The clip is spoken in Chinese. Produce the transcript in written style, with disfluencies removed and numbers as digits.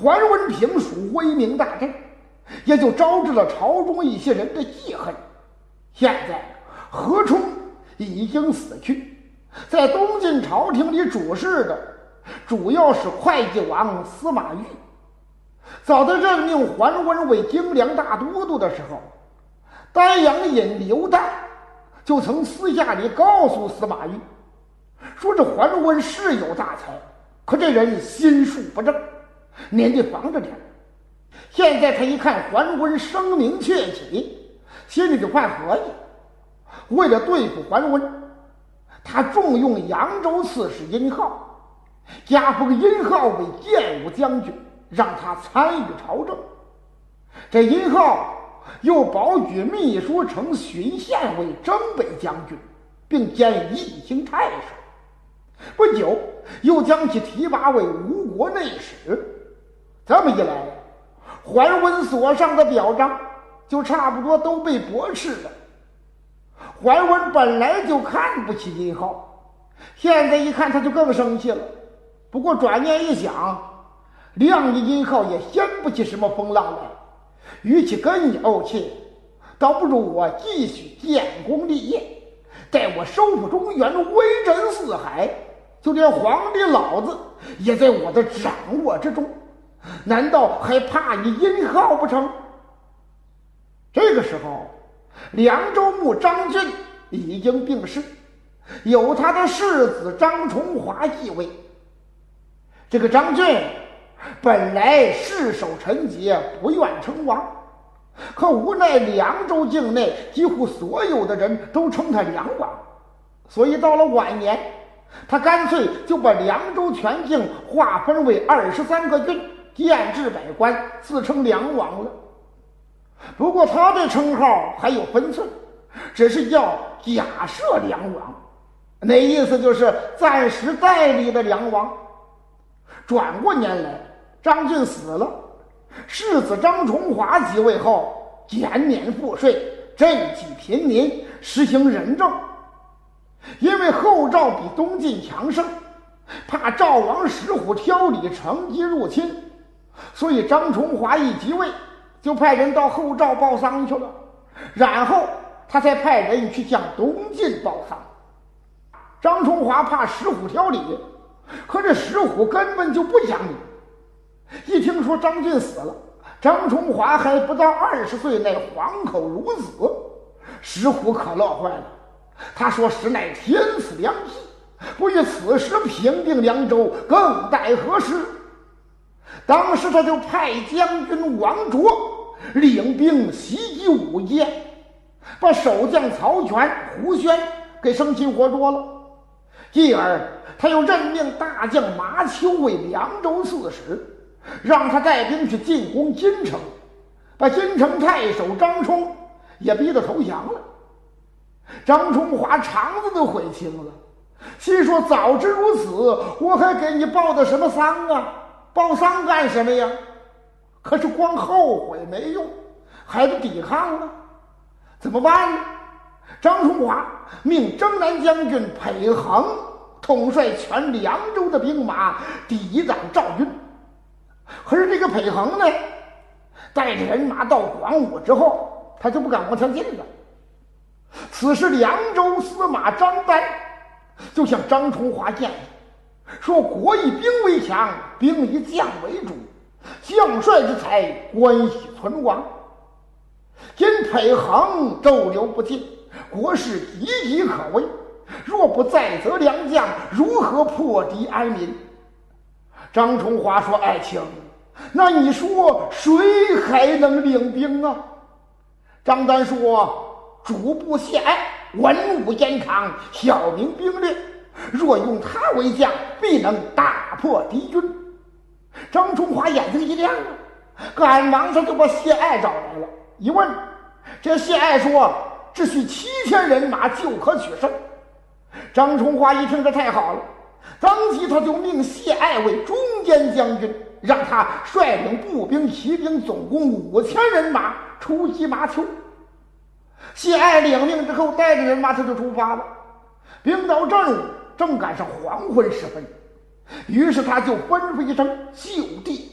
桓温平蜀威名大振，也就招致了朝中一些人的记恨。现在何冲已经死去，在东晋朝廷里主事的主要是会稽王司马懿。早在任命桓温为京梁大都督的时候，丹阳尹刘旦就曾私下里告诉司马懿说，这桓温是有大才，可这人心术不正，您得防着点。现在他一看桓温声名鹊起，心里就犯合计，为了对付桓温，他重用扬州刺史殷浩，加封殷浩为建武将军，让他参与朝政。这殷浩又保举秘书丞荀宪为征北将军，并兼义兴太守。不久又将其提拔为吴国内史。这么一来，桓温所上的表彰就差不多都被驳斥了。桓温本来就看不起殷浩，现在一看他就更生气了。不过转念一想，亮一殷浩也掀不起什么风浪来，与其跟你怄气，倒不如我继续建功立业，待我收复中原，威震四海，就连皇帝老子也在我的掌握之中，难道还怕你殷浩不成？这个时候，凉州牧张俊已经病逝，由他的世子张崇华继位。这个张俊本来世守陈节，不愿称王，可无奈凉州境内几乎所有的人都称他梁王，所以到了晚年，他干脆就把凉州全境划分为23个郡，建制百官，自称梁王了。不过他这称号还有分寸，只是叫假设梁王，那意思就是暂时代理的梁王。转过年来，张俊死了，世子张崇华即位后，减免赋税，赈济贫民，实行仁政。因为后赵比东晋强盛，怕赵王石虎挑理乘机入侵，所以张崇华一即位，就派人到后赵报丧去了，然后他才派人去向东晋报丧。张崇华怕石虎挑理，可这石虎根本就不讲理。一听说张俊死了，张崇华还不到20岁内黄口孺子，石虎可乐坏了。他说实乃天赐良机，不欲此时平定凉州，更待何时？当时他就派将军王卓领兵袭击武邺，把守将曹全、胡宣给生擒活捉了。继而他又任命大将马丘为凉州刺史，让他带兵去进攻金城，把金城太守张冲也逼得投降了。张崇华肠子都悔青了，心说早知如此，我还给你报的什么丧啊？报丧干什么呀？可是光后悔没用，还得抵抗啊！怎么办呢？张崇华命征南将军裴恒统帅全凉州的兵马抵挡赵军。可是这个裴恒呢，带着人马到广武之后，他就不敢往前进了。此时凉州司马张丹就向张崇华建议说，国以兵为强，兵以将为主，将帅之才，关系存亡。今裴恒骤流不进，国势岌岌可危，若不再择良将，如何破敌安民？张崇华说，爱卿，那你说谁还能领兵啊？张丹说，主簿谢爱文武兼长，晓明兵略，若用他为将，必能大破敌军。张崇华眼睛一亮啊，赶忙他就把谢爱找来了。一问，这谢爱说，只需7000人马就可取胜。张崇华一听，这太好了，当即他就命谢爱为中间将军，让他率领步兵、骑兵总共5000人马出击麻丘。谢爱领命之后，带着人马他就出发了。兵到正午，正赶上黄昏时分，于是他就吩咐一声，就地